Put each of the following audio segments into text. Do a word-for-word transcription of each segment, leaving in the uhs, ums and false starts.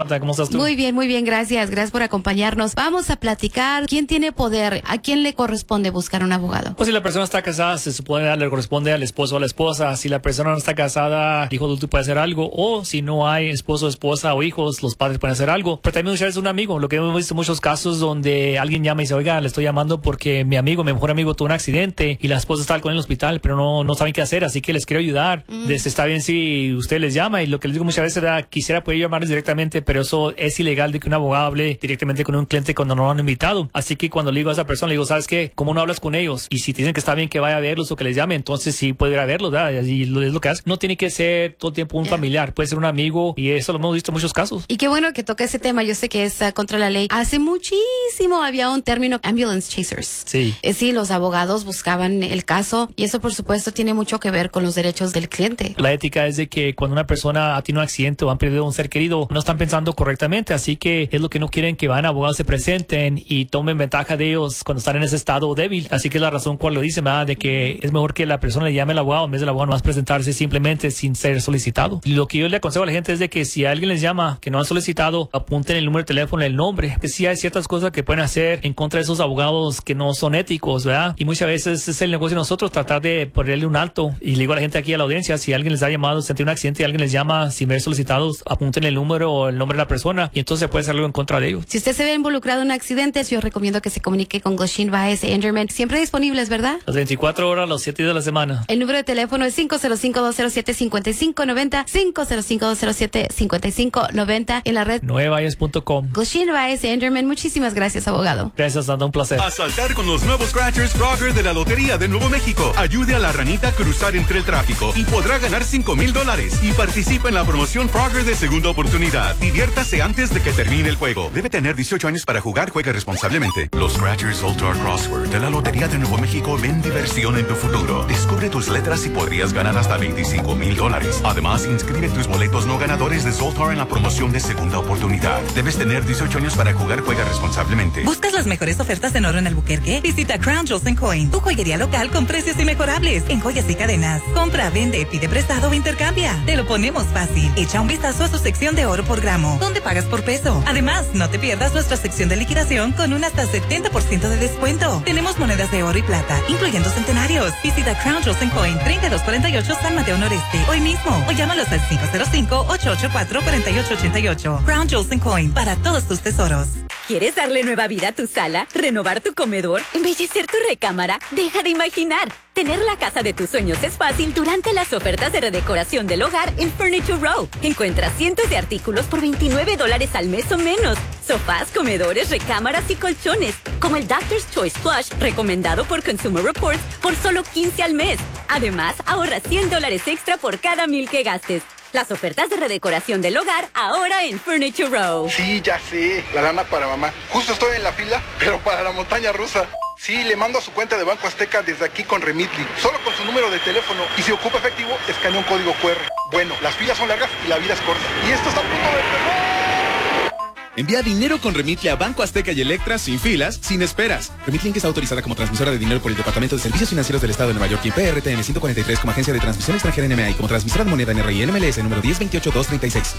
Marta, ¿cómo estás tú? Muy bien, muy bien, gracias. Gracias por acompañarnos. Vamos a platicar. ¿Quién tiene poder? ¿A quién le corresponde buscar un abogado? Pues si la persona está casada, se supone le corresponde al esposo o a la esposa. Si la persona no está casada, el hijo adulto puede hacer algo. O si no hay esposo, esposa o hijos, los padres pueden hacer algo. Pero también muchas veces un amigo. Lo que hemos visto en muchos casos donde alguien llama y dice, oiga, le estoy llamando porque mi amigo, mi mejor amigo tuvo un accidente y la esposa está con él en el hospital, pero no, no saben qué hacer, así que les quiero ayudar. Mm. Les está bien si usted les llama, y lo que les digo muchas veces era, quisiera poder llamarles directamente, pero eso es ilegal de que un abogado hable directamente con un cliente cuando no lo han invitado. Así que cuando le digo a esa persona, le digo, ¿sabes qué? ¿Cómo no hablas con ellos? Y si te dicen que está bien que vaya a verlos o que les llame, entonces sí puede ir a verlos, ¿verdad? Y lo, es lo que hace. No tiene que ser todo el tiempo un yeah. familiar, puede ser un amigo, y eso lo hemos visto en muchos casos. Y qué bueno que toca ese tema. Yo sé que es uh, contra la ley. Hace muchísimo había un término, ambulance chasers. Sí. Eh, sí, los abogados buscaban el caso, y eso por supuesto tiene mucho que ver con los derechos del cliente. La ética es de que cuando una persona ha tenido un accidente o han perdido un ser querido, no están pensando correctamente, así que es lo que no quieren, que van abogados se presenten y tomen ventaja de ellos cuando están en ese estado débil. Así que es la razón cual lo dicen, ¿verdad? De que es mejor que la persona le llame al abogado en vez del abogado no más presentarse simplemente sin ser solicitado. Y lo que yo le aconsejo a la gente es de que si alguien les llama que no han solicitado, apunten el número de teléfono, el nombre, que sí hay ciertas cosas que pueden hacer en contra de esos abogados que no son éticos, ¿verdad? Y muchas veces es el negocio de nosotros tratar de ponerle un alto. Y le digo a la gente aquí, a la audiencia, si alguien les ha llamado, si han tenido un accidente y alguien les llama sin ver solicitados, apunten el número o el nombre de la persona, y entonces se puede hacer algo en contra de ellos. Si usted se ve involucrado en un accidente, yo recomiendo que se comunique con Glasheen Baez Enderman. Siempre disponibles, ¿verdad? Las veinticuatro horas, los siete días de la semana. El número de teléfono es cinco cero cinco, dos cero siete, cinco cinco nueve cero, cinco cero cinco, dos cero siete, cinco cinco nueve cero, en la red nueve baez punto com. Glasheen Baez Enderman, muchísimas gracias, abogado. Gracias, Sandra, un placer. A saltar con los nuevos Scratchers Frogger de la Lotería de Nuevo México. Ayude a la ranita a cruzar entre el tráfico y podrá ganar cinco mil dólares. Y participa en la promoción Frogger de segunda oportunidad. Diviértase antes de que termine el juego. Debe tener dieciocho años para jugar. Juega responsablemente. Los Scratchers All-Star Crossword de la Lotería de Nuevo México ven diversión en tu futuro. Descubre tus letras y podrías ganar hasta veinticinco mil dólares. Además, inscribe tus boletos no ganadores de Zoltar en la promoción de segunda oportunidad. Debes tener dieciocho años para jugar. Juega responsablemente. ¿Buscas las mejores ofertas en oro en Albuquerque? Visita Crown Jewels and Coin, tu joyería local con precios inmejorables en joyas y cadenas. Compra, vende, pide prestado o intercambia. Te lo ponemos fácil. Echa un vistazo a su sección de oro por gramo, donde pagas por peso. Además, no te pierdas nuestra sección de liquidación con un hasta setenta por ciento de descuento. Tenemos monedas de oro y plata, incluyendo centenarios. Visita Crown Jewels and Coin, treinta y dos cuarenta y ocho San Mateo Noreste, hoy mismo, o llámalos al cinco cero cinco, ocho ocho cuatro, cuatro ocho ocho ocho. Crown Jewels and Coin, para todos tus tesoros. ¿Quieres darle nueva vida a tu sala? ¿Renovar tu comedor? ¿Embellecer tu recámara? Deja de imaginar. Tener la casa de tus sueños es fácil durante las ofertas de redecoración del hogar en Furniture Row. Encuentra cientos de artículos por veintinueve dólares al mes o menos. Sofás, comedores, recámaras y colchones. Como el Doctor's Choice Plush, recomendado por Consumer Reports, por solo quince al mes. Además, ahorra cien dólares extra por cada mil que gastes. Las ofertas de redecoración del hogar ahora en Furniture Row. Sí, ya sé, la lana para mamá. Justo estoy en la fila, pero para la montaña rusa. Sí, le mando a su cuenta de Banco Azteca desde aquí con Remitly, solo con su número de teléfono. Y si ocupa efectivo, escanea un código cu erre. Bueno, las filas son largas y la vida es corta. Y esto está a punto de empezar. Envía dinero con Remitly a Banco Azteca y Electra sin filas, sin esperas. Remitly está autorizada como transmisora de dinero por el Departamento de Servicios Financieros del Estado de Nueva York y P R T M ciento cuarenta y tres como agencia de transmisión extranjera N M A y como transmisora de moneda N R I N M L S número diez veintiocho dos treinta y seis.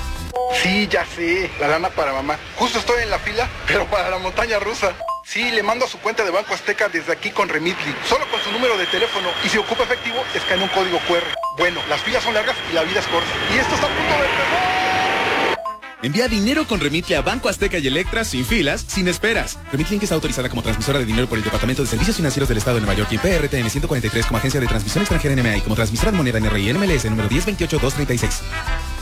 Sí, ya sé, la lana para mamá. Justo estoy en la fila, pero para la montaña rusa. Sí, le mando a su cuenta de Banco Azteca desde aquí con Remitly, solo con su número de teléfono. Y si ocupa efectivo, escanea un código cu erre. Bueno, las filas son largas y la vida es corta. Y esto está a punto de empezar. Envía dinero con Remitly a Banco Azteca y Electra sin filas, sin esperas. Remitly está autorizada como transmisora de dinero por el Departamento de Servicios Financieros del Estado de Nueva York y P R T M ciento cuarenta y tres como agencia de transmisión extranjera N M A y como transmisora de moneda N R I N M L S número diez veintiocho dos treinta y seis.